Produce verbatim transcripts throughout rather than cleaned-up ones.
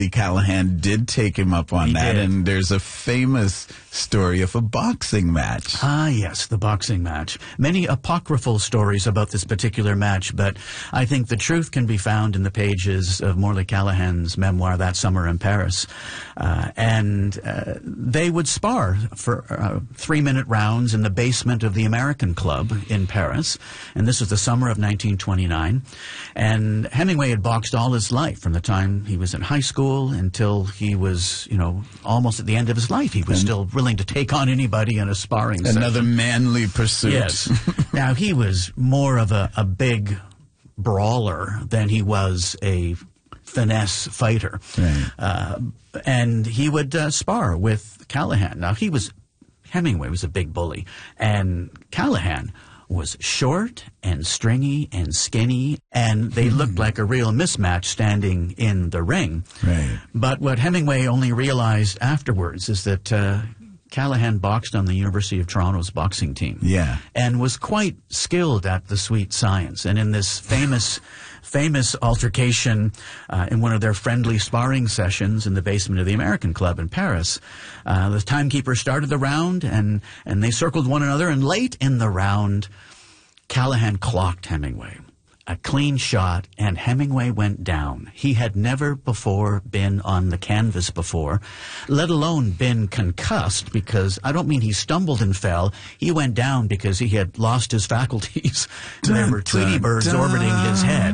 Callahan did take him up on He that, did. and there's a famous story of a boxing match. Ah, yes, the boxing match. Many apocryphal stories about this particular match, but I think the truth can be found in the pages of Morley Callahan's memoir, That Summer in Paris. Uh, and uh, they would spar for uh, three-minute rounds in the basement of the American Club in Paris, and this was the summer of nineteen twenty-nine. And Hemingway had boxed all his life, from the time he was in high school until he was, you know, almost at the end of his life. He was and still willing to take on anybody in a sparring session. Another manly pursuit. Yes. Now, he was more of a, a big brawler than he was a finesse fighter. Right. Uh, and he would uh, spar with Callahan. Now, he was, Hemingway was a big bully, and Callahan was short and stringy and skinny, and they looked like a real mismatch standing in the ring. Right. But what Hemingway only realized afterwards is that uh, Callahan boxed on the University of Toronto's boxing team. Yeah. And was quite skilled at the sweet science. And in this famous famous altercation uh, in one of their friendly sparring sessions in the basement of the American Club in Paris, uh, the timekeeper started the round, and, and they circled one another, and late in the round, Callahan clocked Hemingway. A clean shot, and Hemingway went down. He had never before been on the canvas before, let alone been concussed, because I don't mean he stumbled and fell. He went down because he had lost his faculties. There were Tweety birds dun, orbiting his head.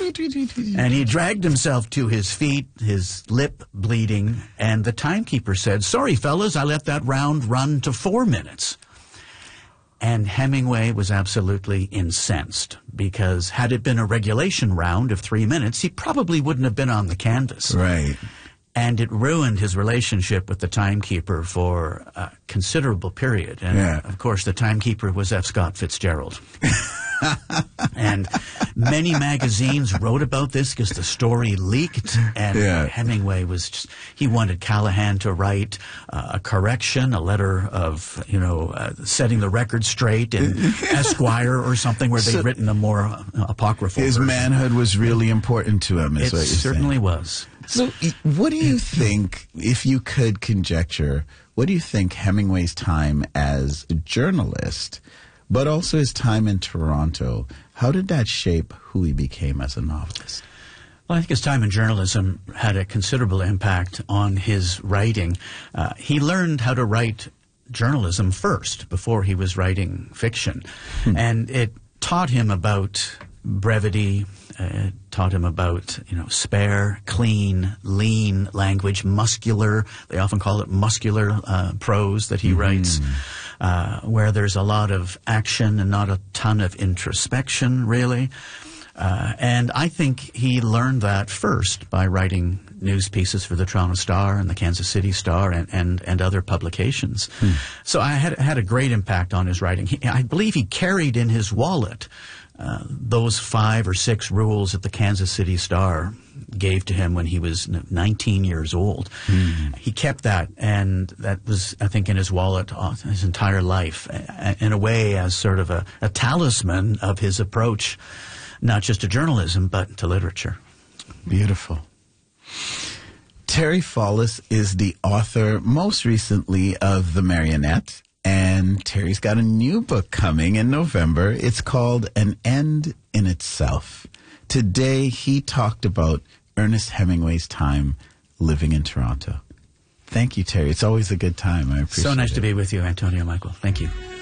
And he dragged himself to his feet, his lip bleeding, and the timekeeper said, "Sorry, fellas, I let that round run to four minutes. And Hemingway was absolutely incensed, because had it been a regulation round of three minutes, he probably wouldn't have been on the canvas. Right. And it ruined his relationship with the timekeeper for a considerable period. And, yeah. of course, the timekeeper was F. Scott Fitzgerald. And many magazines wrote about this because the story leaked, and yeah. Hemingway was just, he wanted Callahan to write uh, a correction, a letter of, you know, uh, setting the record straight in Esquire or something, where they'd so written a more uh, apocryphal His version. manhood was really important to him, is it what you're certainly saying. was. So what do you think, if you could conjecture, what do you think Hemingway's time as a journalist, but also his time in Toronto, how did that shape who he became as a novelist? Well, I think his time in journalism had a considerable impact on his writing. Uh, he learned how to write journalism first before he was writing fiction. Hmm. And it taught him about brevity, uh, taught him about, you know, spare, clean, lean language, muscular. They often call it muscular uh, prose that he mm-hmm. writes, uh, where there's a lot of action and not a ton of introspection, really. Uh, and I think he learned that first by writing news pieces for the Toronto Star and the Kansas City Star and, and, and other publications. Hmm. So I had, had a great impact on his writing. He, I believe he carried in his wallet uh, those five or six rules that the Kansas City Star gave to him when he was nineteen years old. Hmm. He kept that, and that was, I think, in his wallet his entire life, in a way as sort of a, a talisman of his approach, not just to journalism, but to literature. Beautiful. Terry Fallis is the author, most recently, of The Marionette, and Terry's got a new book coming in November. It's called An End in Itself. Today, he talked about Ernest Hemingway's time living in Toronto. Thank you, Terry. It's always a good time. I appreciate it. So nice to be with you, Antonio Michael. Thank you.